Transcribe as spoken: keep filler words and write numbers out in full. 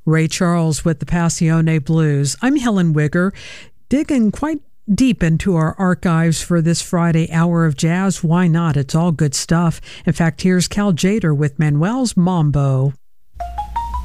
Ray Charles with the Passione Blues. I'm Helen Wigger, digging quite deep into our archives for this Friday hour of jazz. Why not? It's all good stuff. In fact, here's Cal Tjader with Manuel's Mambo.